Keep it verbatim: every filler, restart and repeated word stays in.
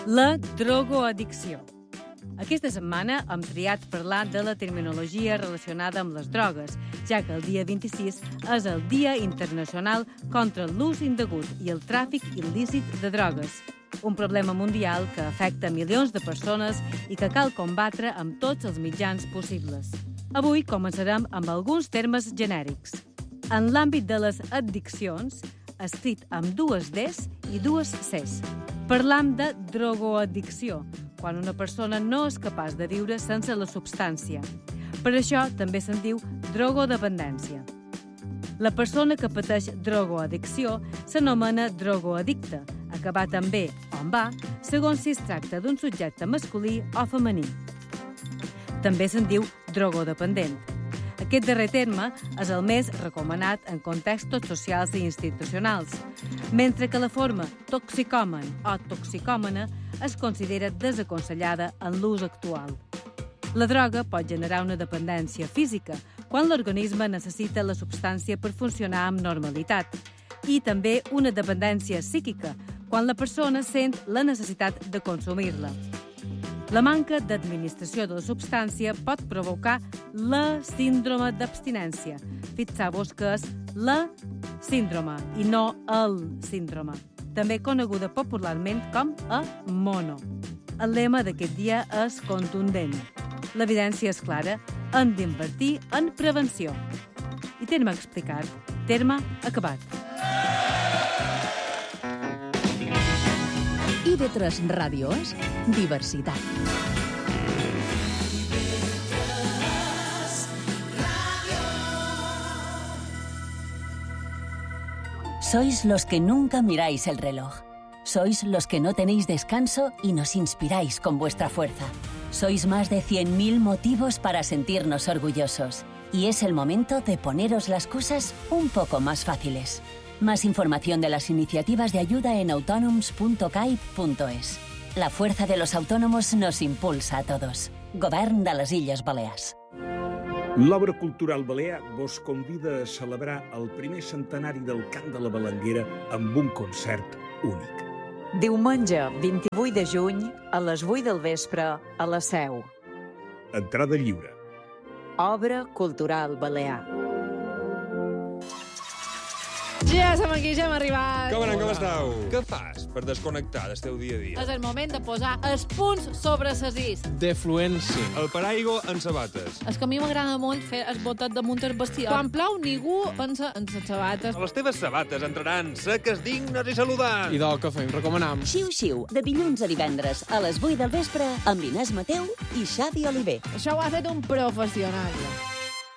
La drogoaddicció. Aquesta setmana hem triat parlar de la terminologia relacionada amb les drogues, ja que el dia vint-i-sis és el Dia Internacional contra l'ús indegut i el tràfic il·lícit de drogues, un problema mundial que afecta milions de persones i que cal combatre amb tots els mitjans possibles. Avui començarem amb alguns termes genèrics. En l'àmbit de les addiccions, escrit amb dues Ds i dues Cs. Parlam de drogoaddicció, quan una persona no és capaç de viure sense la substància. Per això també se'n diu drogodependència. La persona que pateix drogoaddicció s'anomena drogoaddicte, acabat amb B o amb A, segons si es tracta d'un subjecte masculí o femení. També se'n diu drogodependent. Aquest darrer terme és el més recomanat en contextos socials i institucionals, mentre que la forma toxicòmen o toxicòmena es considera desaconsellada en l'ús actual. La droga pot generar una dependència física, quan l'organisme necessita la substància per funcionar amb normalitat, i també una dependència psíquica, quan la persona sent la necessitat de consumir-la. La manca d'administració de la substància pot provocar la síndrome d'abstinència. Fixeu-vos que és la síndrome i no el síndrome, també coneguda popularment com a mono. El lema d'aquest dia és contundent. L'evidència és clara, hem d'invertir en prevenció. I terme explicat, terme acabat. I de tres Radio és diversitat. Sois los que nunca miráis el reloj. Sois los que no tenéis descanso y nos inspiráis con vuestra fuerza. Sois más de cien mil motivos para sentirnos orgullosos. Y es el momento de poneros las cosas un poco más fáciles. Más información de las iniciativas de ayuda en autonoms punto caib punto es. La fuerza de los autónomos nos impulsa a todos. Govern de les Illes Balears. L'Obra Cultural Balear vos convida a celebrar el primer centenari del Cant de la Balanguera amb un concert únic. Diumenge, vint-i-vuit de juny, a les vuit del vespre, a la Seu. Entrada lliure. Obra Cultural Balear. Ja som aquí, ja hem arribat. Com anem, com estàu? Què fas per desconnectar del teu dia a dia? És el moment de posar els punts sobre les is. Defluència. El paraigua en sabates. És que a mi m'agrada molt fer el botet damunt el bestiar. Quan plou, ningú pensa en les sabates. Les teves sabates entraran seques, dignes i saludants. I del que fem, recomanam. Xiu-xiu, de dilluns a divendres, a les vuit del vespre, amb Inés Mateu i Xavi Oliver. Això ho ha fet un professional.